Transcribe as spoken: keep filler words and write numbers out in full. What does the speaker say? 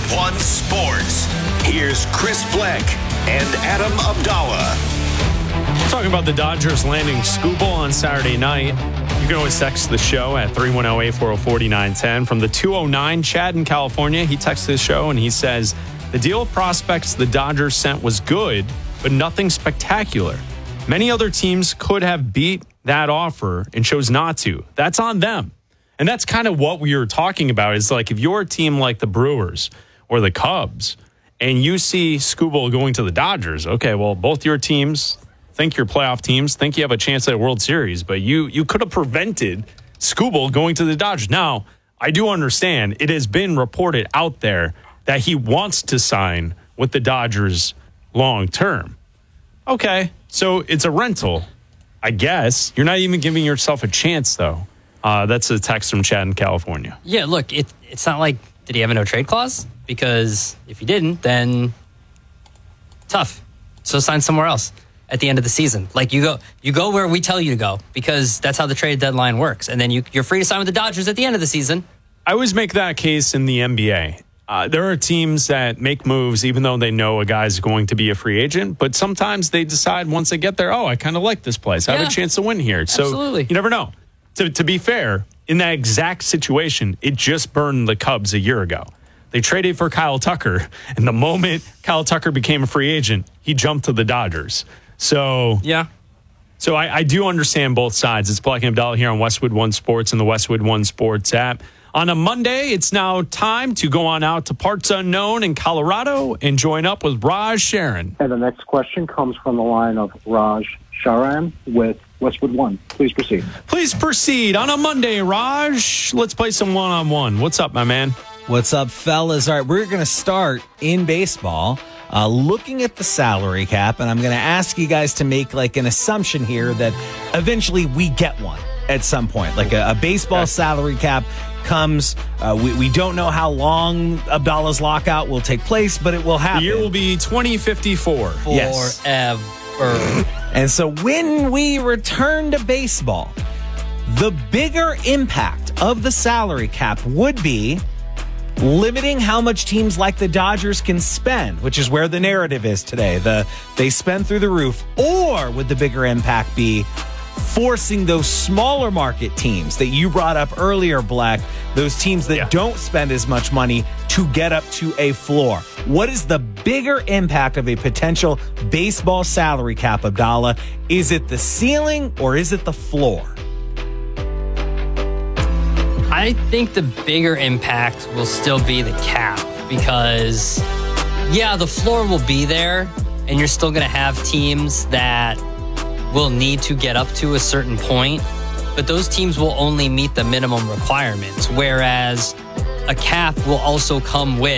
One Sports. Here's Chris Fleck and Adam Abdallah. Talking about the Dodgers landing Skubal on Saturday night. You can always text the show at three one zero, eight four zero, four nine one zero. From the two oh nine, Chad in California, he texts the show and he says, the deal of prospects the Dodgers sent was good, but nothing spectacular. Many other teams could have beat that offer and chose not to. That's on them. And that's kind of what we were talking about. Is like if you're a team like the Brewers or the Cubs and you see Skubal going to the Dodgers, okay, well, both your teams think you're playoff teams, think you have a chance at a World Series, but you you could have prevented Skubal going to the Dodgers. Now, I do understand it has been reported out there that he wants to sign with the Dodgers long term. Okay, so it's a rental, I guess. You're not even giving yourself a chance, though. Uh, that's a text from Chad in California. Yeah, look, it, it's not like, did he have a no-trade clause? Because if he didn't, then tough. So sign somewhere else at the end of the season. Like, you go you go where we tell you to go, because that's how the trade deadline works. And then you, you're free to sign with the Dodgers at the end of the season. I always make that case in the N B A. Uh, there are teams that make moves even though they know a guy's going to be a free agent, but sometimes they decide once they get there, oh, I kind of like this place. I Yeah. have a chance to win here. So Absolutely. You never know. To, to be fair, in that exact situation, it just burned the Cubs a year ago. They traded for Kyle Tucker, and the moment Kyle Tucker became a free agent, he jumped to the Dodgers. So Yeah. So I, I do understand both sides. It's Black and Abdallah here on Westwood One Sports and the Westwood One Sports app. On a Monday, it's now time to go on out to parts unknown in Colorado and join up with Raj Sharon. And the next question comes from the line of Raj Sharan with Westwood One. Please proceed. Please proceed. On a Monday, Raj, let's play some one-on-one. What's up, my man? What's up, fellas? All right, we're going to start in baseball, uh, looking at the salary cap, and I'm going to ask you guys to make like an assumption here that eventually we get one at some point. Like a, a baseball Okay. salary cap comes. Uh, we, we don't know how long Abdallah's lockout will take place, but it will happen. The year will be twenty fifty-four. Yes. Forever. And so when we return to baseball, the bigger impact of the salary cap would be limiting how much teams like the Dodgers can spend, which is where the narrative is today. The they spend through the roof. Or would the bigger impact be forcing those smaller market teams that you brought up earlier, Black, those teams that Yeah. don't spend as much money to get up to a floor? What is the bigger impact of a potential baseball salary cap, Abdallah? Is it the ceiling or is it the floor? I think the bigger impact will still be the cap, because, yeah, the floor will be there, and you're still going to have teams that will need to get up to a certain point, but those teams will only meet the minimum requirements, whereas a cap will also come with